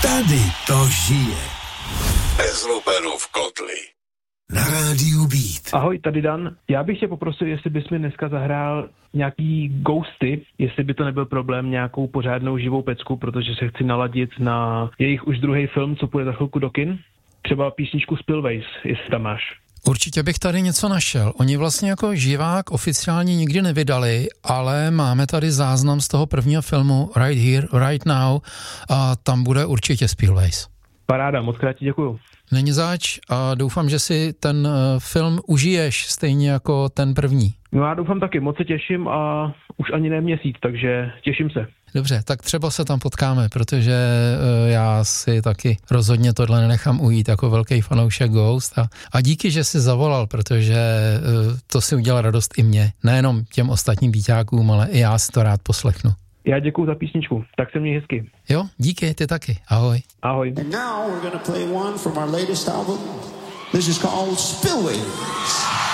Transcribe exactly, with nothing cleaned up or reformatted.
Tady to žije. Bez lupenů v kotli. Na rádiu Beat. Ahoj, tady Dan. Já bych tě poprosil, jestli bys mi dneska zahrál nějaký Ghosty, jestli by to nebyl problém, nějakou pořádnou živou pecku, protože se chci naladit na jejich už druhý film, co půjde za chvilku do kin. Třeba písničku Spillways, jestli tam máš. Určitě bych tady něco našel. Oni vlastně jako živák oficiálně nikdy nevydali, ale máme tady záznam z toho prvního filmu Right Here, Right Now a tam bude určitě Spillways. Paráda, moc krát ti děkuju. Není zač a doufám, že si ten film užiješ stejně jako ten první. No já doufám taky, moc se těším a už ani ne měsíc, takže těším se. Dobře, tak třeba se tam potkáme, protože uh, já si taky rozhodně tohle nenechám ujít jako velký fanoušek Ghost a, a díky, že jsi zavolal, protože uh, to si udělal radost i mě, nejenom těm ostatním býťákům, ale i já si to rád poslechnu. Já děkuju za písničku, tak se měj hezky. Jo, díky, ty taky, ahoj. Ahoj. And now we're gonna play one from our latest album. This is called Spillways.